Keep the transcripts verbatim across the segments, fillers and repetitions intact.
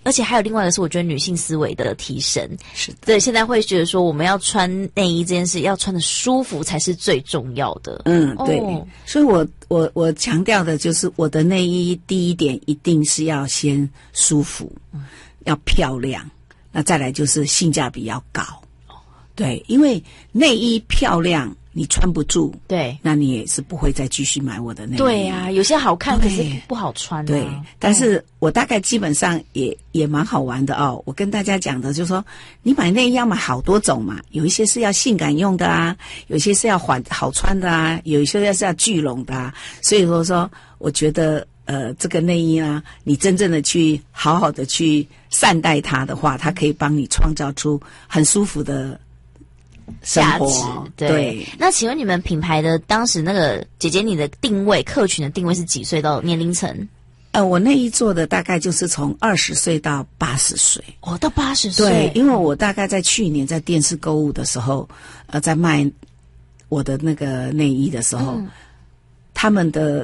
而且还有另外一个是，我觉得女性思维的提升。 是的， 对，现在会觉得说，我们要穿内衣这件事，要穿的舒服才是最重要的。 嗯，对。 哦、 所以我我我强调的就是，我的内衣第一点一定是要先舒服，嗯、要漂亮，那再来就是性价比要高。对，因为内衣漂亮，你穿不住， 对， 那你也是不会再继续买我的内衣。 对啊，有些好看可是不好穿、啊。 对，但是我大概基本上也也蛮好玩的哦。我跟大家讲的就是说，你买内衣要买好多种嘛，有一些是要性感用的啊，有一些是要缓好穿的啊，有一些是要聚拢的啊。所以说说，我觉得呃，这个内衣呢，你真正的去好好的去善待它的话，它可以帮你创造出很舒服的价值。对, 对，那请问你们品牌的当时那个姐姐，你的定位客群的定位是几岁到年龄层？ 呃，我内衣做的大概就是从二十岁到八十岁。 哦，到八十岁。 对，因为我大概在去年在电视购物的时候，呃，在卖我的那个内衣的时候，嗯、他们的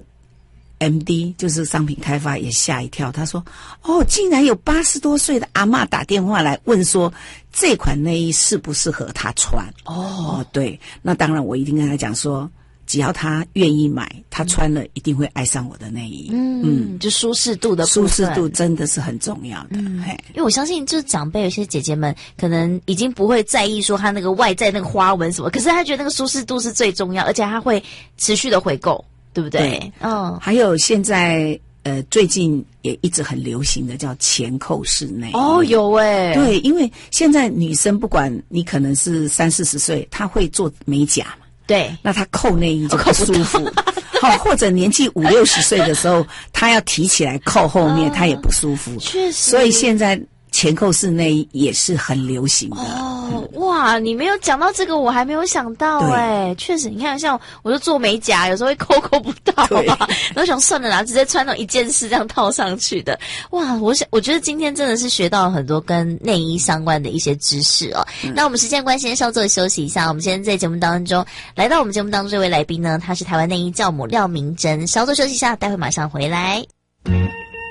M D 就是商品开发也吓一跳，他说：“哦，竟然有八十多岁的阿嬷打电话来问说，这款内衣适不适合她穿？”哦，哦对，那当然我一定跟他讲说，只要他愿意买，他穿了一定会爱上我的内衣。 嗯嗯，就舒适度的部分， 舒适度真的是很重要的。 嗯，因为我相信，就是长辈有些姐姐们可能已经不会在意说她那个外在那个花纹什么，可是她觉得那个舒适度是最重要，而且她会持续的回购。对不对？对，嗯， 还有现在呃，最近也一直很流行的叫前扣式内衣。 哦，有诶、欸， 对，因为现在女生不管你可能是三四十岁，她会做美甲嘛， 对， 那她扣内衣就不舒服。好、哦，或者年纪五六十岁的时候，她要提起来扣后面，她、啊、也不舒服。 确实， 所以现在前扣式内衣也是很流行的。 哦，哇，你没有讲到这个，我还没有想到哎，确实，你看，像我就做美甲，有时候会扣扣不到啊，然后想算了啦，直接穿那种一件式这样套上去的。哇，我想，我觉得今天真的是学到了很多跟内衣相关的一些知识哦。嗯、那我们时间关系，稍作休息一下。我们现在在节目当中，来到我们节目当中这位来宾呢，他是台湾内衣教母廖明珍。稍作休息一下，待会马上回来。嗯